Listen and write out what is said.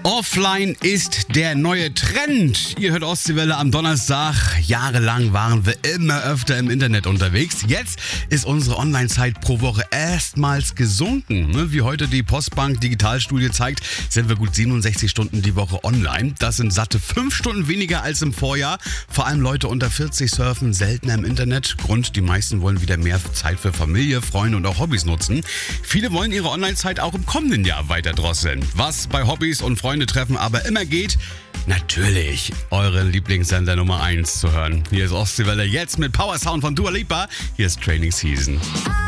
Offline ist der neue Trend. Ihr hört Ostseewelle am Donnerstag. Jahrelang waren wir immer öfter im Internet unterwegs. Jetzt ist unsere Online-Zeit pro Woche erstmals gesunken. Wie heute die Postbank Digitalstudie zeigt, sind wir gut 67 Stunden die Woche online. Das sind satte 5 Stunden weniger als im Vorjahr. Vor allem Leute unter 40 surfen seltener im Internet. Grund, die meisten wollen wieder mehr Zeit für Familie, Freunde und auch Hobbys nutzen. Viele wollen ihre Online-Zeit auch im kommenden Jahr weiter drosseln. Was bei Hobbys und Freunde treffen aber immer geht, natürlich eure Lieblingssender Nummer 1 zu hören. Hier ist Ostseewelle jetzt mit Power Sound von Dua Lipa. Hier ist Training Season.